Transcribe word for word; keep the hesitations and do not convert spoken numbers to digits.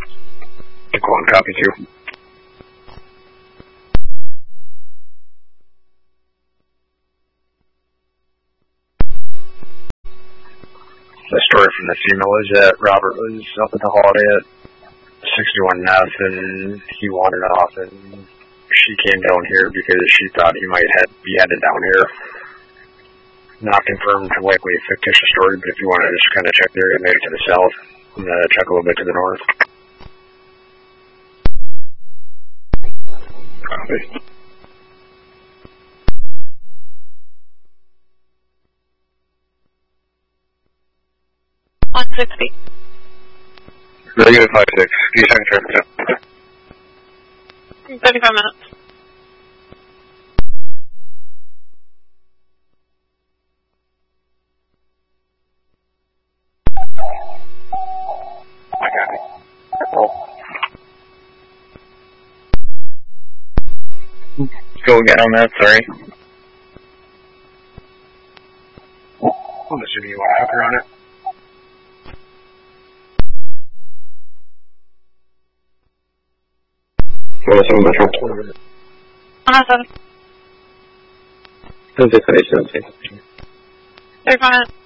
One copy two. The story from the female is that Robert was up at the Holiday at sixty-one F and he wandered off and she came down here because she thought he might head, be headed down here. Not confirmed, likely a fictitious story, but if you want to just kind of check there, it made it to the south. I'm going to check a little bit to the north. Copy. one sixty. Very good, five six. Can you check traffic? thirty-five minutes. I got it. Oh. Go again on that, sorry. I'm assuming you want to hooker on it. one oh seven Metro. one oh seven. thirty-five minutes. thirty-five minutes.